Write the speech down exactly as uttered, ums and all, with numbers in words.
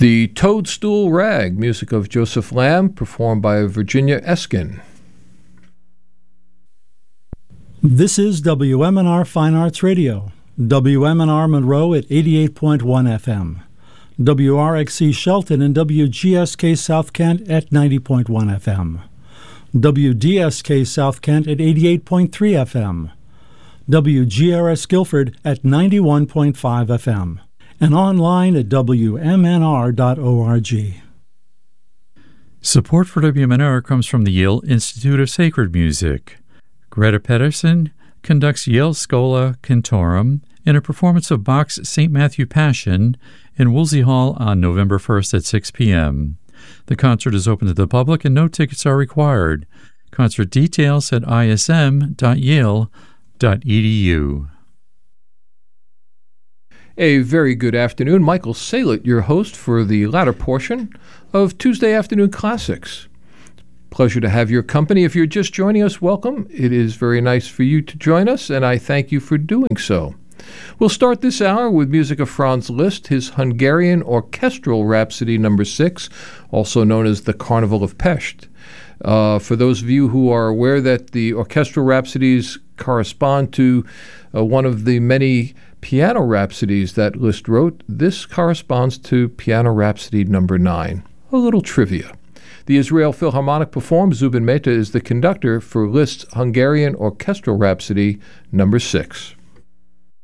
The Toadstool Rag, music of Joseph Lamb, performed by Virginia Eskin. This is W M N R Fine Arts Radio, W M N R Monroe at eighty-eight point one F M, W R X C Shelton and W G S K South Kent at ninety point one F M, W D S K South Kent at eighty-eight point three F M, W G R S Guilford at ninety-one point five F M, and online at W M N R dot org. Support for W M N R comes from the Yale Institute of Sacred Music. Greta Pedersen conducts Yale Schola Cantorum in a performance of Bach's Saint Matthew Passion in Woolsey Hall on November first at six p.m. The concert is open to the public and no tickets are required. Concert details at I S M dot yale dot e d u. A very good afternoon. Michael Saylett, your host for the latter portion of Tuesday Afternoon Classics. Pleasure to have your company. If you're just joining us, welcome. It is very nice for you to join us, and I thank you for doing so. We'll start this hour with music of Franz Liszt, his Hungarian Orchestral Rhapsody number six, also known as the Carnival of Pest. Uh, for those of you who are aware that the orchestral rhapsodies correspond to uh, one of the many piano rhapsodies that Liszt wrote, this corresponds to Piano Rhapsody number nine. A little trivia. The Israel Philharmonic performed. Zubin Mehta is the conductor for Liszt's Hungarian Orchestral Rhapsody number six.